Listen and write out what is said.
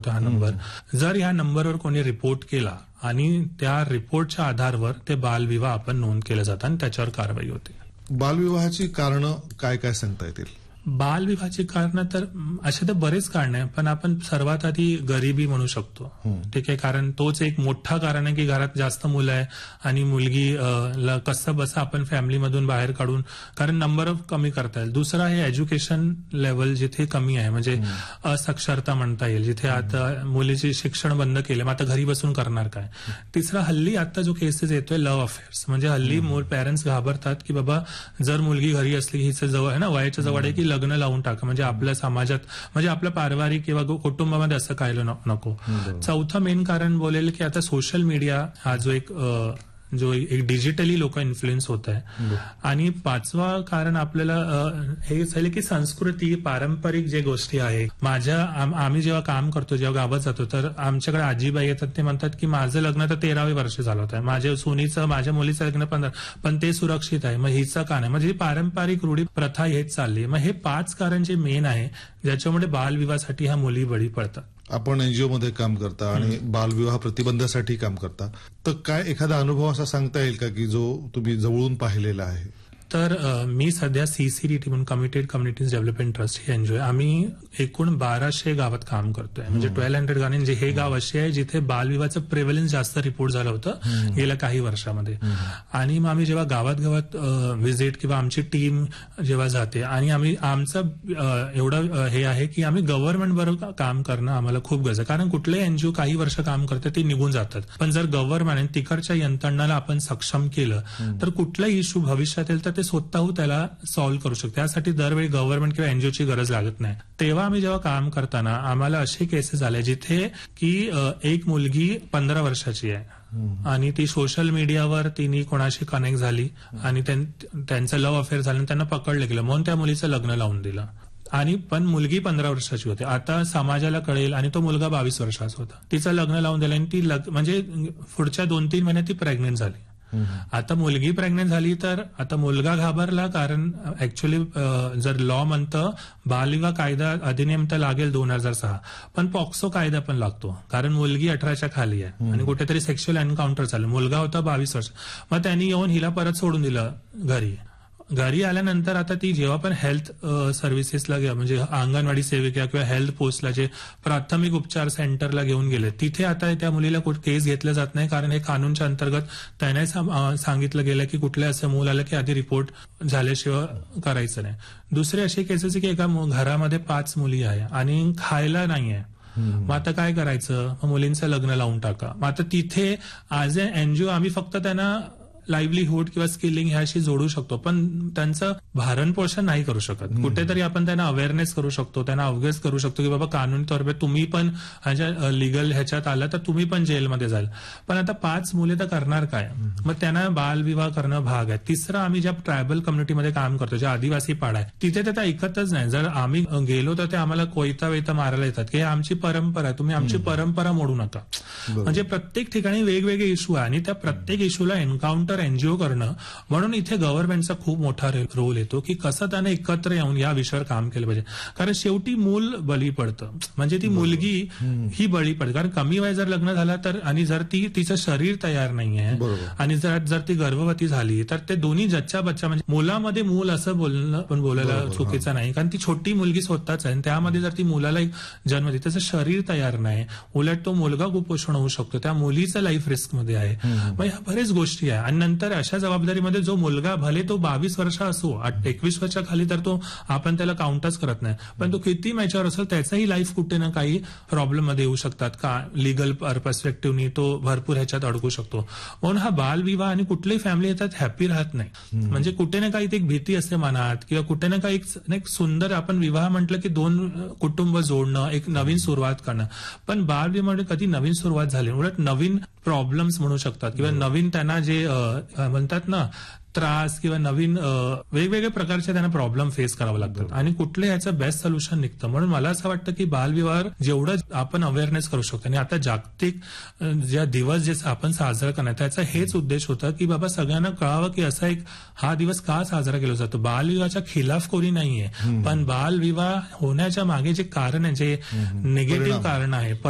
हा नंबर. जर ह्या नंबरवर कोणी रिपोर्ट केला आणि त्या रिपोर्टच्या आधारावर ते बालविवाह आपण नोंद केलं जातं आणि त्याच्यावर कारवाई होते. बालविवाहाची कारणं काय काय सांगता येतील? बालविवाहाची कारणं तर असे तर बरेच कारण आहे, पण आपण सर्वात आधी गरिबी म्हणू शकतो. ठीक आहे, कारण तोच एक मोठा कारण आहे की घरात जास्त मुलं आहे आणि मुलगी कसं बसं आपण फॅमिलीमधून बाहेर काढून, कारण नंबर कमी करता येईल. दुसरा आहे एज्युकेशन लेवल जिथे कमी आहे, म्हणजे असाक्षरता म्हणता येईल, जिथे आता मुलीचे शिक्षण बंद केले, मग आता घरी बसून करणार काय. तिसरा हल्ली आता जो केसेस येतोय लव्ह अफेअर्स, म्हणजे हल्ली पॅरेंट्स घाबरतात की बाबा जर मुलगी घरी असली हिचं जवळ आहे ना, वयाच्या जवळ आहे की लग्न लावून टाका, म्हणजे आपल्या समाजात म्हणजे आपल्या पारिवारिक किंवा कुटुंबामध्ये असं काय नको. चौथं मेन कारण बोलेल की आता सोशल मीडिया हा जो एक डिजिटली लोक इन्फ्लुएन्स होत आहे. आणि पाचवा कारण आपल्याला हे झाले की संस्कृती, पारंपरिक जे गोष्टी आहे. आम्ही जेव्हा काम करतो, जेव्हा गावात जातो, तर आमच्याकडे आजीबाई येतात, ते म्हणतात की माझं लग्न तर 13वे वर्ष झालं होतं, माझ्या मुलीचं लग्न 15, पण ते सुरक्षित आहे, मग हिचं का नाही. म्हणजे पारंपरिक रूढी प्रथा हेच चालली. मग हे 5 कारण जे मेन आहे ज्याच्यामुळे बालविवाहासाठी ह्या मुली बळी पडतात. आपण एनजीओ मध्ये काम करता आणि बालविवाह प्रतिबंधासाठी काम करता, तर काय एखादा अनुभव असा सांगता येईल का की जो तुम्ही जवळून पाहिलेला आहे? तर मी सध्या CCDT म्हणून कमिटेड कम्युनिटीज डेव्हलपमेंट ट्रस्ट ही एनजीओ आहे. आम्ही एकूण 1200 गावात काम करतोय, म्हणजे 1200 गाव. म्हणजे हे गाव असे आहे जिथे बालविवाहाचं प्रेव्हलन्स जास्त रिपोर्ट झालं होतं गेल्या काही वर्षामध्ये. आणि मग आम्ही जेव्हा गावात व्हिजिट किंवा आमची टीम जेव्हा जाते आणि आमचं एवढं हे आहे की आम्ही गव्हर्नमेंट बरोबर काम करणं आम्हाला खूप गरज आहे. कारण कुठलेही एनजीओ काही वर्ष काम करते ते निघून जातात, पण जर गव्हर्नमेंट तिकडच्या यंत्रणाला आपण सक्षम केलं तर कुठलाही इश्यू भविष्यात येईल तर ते स्वतःहून त्याला सॉल्व्ह करू शकतो. त्यासाठी दरवेळी गव्हर्नमेंट किंवा एनजीओची गरज लागत नाही. तेव्हा आम्ही जेव्हा काम करताना आम्हाला असे केसेस आले जिथे की एक मुलगी 15 वर्षाची आहे आणि ती सोशल मीडियावर तिने कोणाशी कनेक्ट झाली आणि त्यांचं लव्ह अफेअर झालं, त्यांना पकडलं गेलं, म्हणून त्या मुलीचं लग्न लावून दिलं. आणि पण मुलगी 15 वर्षाची होती. आता समाजाला कळेल आणि तो मुलगा 22 वर्षाचा होता. तिचं लग्न लावून दिलं आणि ती म्हणजे पुढच्या 2-3 महिन्यात ती प्रेग्नेंट झाली. आता मुलगी प्रेग्नेंट झाली तर आता मुलगा घाबरला, कारण ऍक्च्युअली जर लॉ म्हणतं बालविवाह कायदा अधिनियम तर लागेल 2006, पण पॉक्सो कायदा पण लागतो, कारण मुलगी 18च्या खाली आहे आणि कुठेतरी सेक्शुअल एन्काउंटर झालं. मुलगा होता 22 वर्ष. मग त्यांनी येऊन हिला परत सोडून दिलं घरी आल्यानंतर आता ती जेव्हा पण हेल्थ सर्व्हिसेसला म्हणजे अंगणवाडी सेविका किंवा हेल्थ पोस्टला जे प्राथमिक उपचार सेंटरला घेऊन गेले, तिथे आता त्या मुलीला केस घेतलं जात नाही, कारण हे कानूनच्या अंतर्गत त्याने सांगितलं गेलं की कुठल्या असं मूल आलं की आधी रिपोर्ट झाल्याशिवाय करायचं नाही. दुसरे असे केसेस की एका घरामध्ये 5 मुली आहे आणि खायला नाहीये, मग आता काय करायचं, मुलींचं लग्न लावून टाका. मग आता तिथे ऍज अ एनजीओ आम्ही फक्त त्यांना लाईव्हलीहूड किंवा स्किलिंग ह्याशी जोडू शकतो, पण त्यांचं भारण पोषण नाही करू शकत. कुठेतरी आपण त्यांना अवेअरनेस करू शकतो, त्यांना अवगत करू शकतो की बाबा कानूनी तौर तुम्ही पण लिगल ह्याच्यात आलं तर तुम्ही पण जेलमध्ये जाल. पण आता 5 मुले तर करणार काय, मग त्यांना बालविवाह करणं भाग आहे. तिसरं, आम्ही ज्या ट्रायबल कम्युनिटीमध्ये काम करतो, जे आदिवासी पाडा आहे, तिथे ते ऐकतच नाही. जर आम्ही गेलो तर ते आम्हाला कोयता मारायला येतात की आमची परंपरा आहे, तुम्ही आमची परंपरा मोडू नका. म्हणजे प्रत्येक ठिकाणी वेगवेगळे इश्यू आहे आणि त्या प्रत्येक इश्यूला एन्काउंटर एनजीओ करणं, म्हणून इथे गव्हर्नमेंटचा खूप मोठा रोल येतो की कसं त्याने एकत्र येऊन या विषयावर काम केलं पाहिजे. कारण शेवटी मूल बळी पडतं, म्हणजे ती मुलगी ही बळी पडते. कारण कमी वय जर लग्न झालं तर, आणि जर तिचं शरीर तयार नाहीये आणि जर ती गर्भवती झाली तर ते दोन्ही जच्चा बच्चा, म्हणजे मुलामध्ये मूल असं बोलायला चुकीचं नाही, कारण ती छोटी मुलगी स्वतःच आहे. त्यामध्ये जर ती मुलाला एक जन्म देते, त्याचं शरीर तयार नाही, उलट तो मुलगा कुपोषण होऊ शकतो, त्या मुलीचं लाईफ रिस्क मध्ये आहे. मग ह्या बरेच गोष्टी आहे. आणि नंतर अशा जबाबदारीमध्ये जो मुलगा भले तो 22 वर्ष असो, 21 वर्षा खाली, तर तो आपण त्याला काउंटच करत नाही, पण तो किती मॅच्युअर असेल त्याचाही लाईफ कुठे ना काही प्रॉब्लेम मध्ये येऊ शकतात का, लिगल पर्स्पेक्टिव्हनी तो भरपूर ह्याच्यात अडकू शकतो. म्हणून हा बालविवाह आणि कुठलीही फॅमिली येतात हॅपी राहत नाही. म्हणजे कुठे ना काही एक भीती असते मनात, किंवा कुठे ना काही एक सुंदर, आपण विवाह म्हटलं की 2 कुटुंब जोडणं, एक नवीन सुरुवात करणं, पण बालविवाहामध्ये कधी नवीन सुरुवात झाली, उलट नवीन प्रॉब्लेम्स म्हणू शकतात किंवा नवीन त्यांना जे म्हणतात ना त्रास किंवा नवीन वेगवेगळ्या प्रकारचे त्यांना प्रॉब्लेम फेस करावे लागतात आणि कुठले ह्याचं बेस्ट सोल्युशन निघतं. म्हणून मला असं वाटतं की बालविवाह जेवढं आपण अवेअरनेस करू शकतो, आणि आता जागतिक ज्या दिवस जे आपण साजरा करणार त्याचा हेच उद्देश होता की बाबा सगळ्यांना कळावं की असा एक हा दिवस का साजरा केला जातो. बालविवाहाच्या खिलाफ कोणी नाहीये, पण बालविवाह होण्याच्या मागे जे कारण आहे, जे निगेटिव्ह कारण आहे,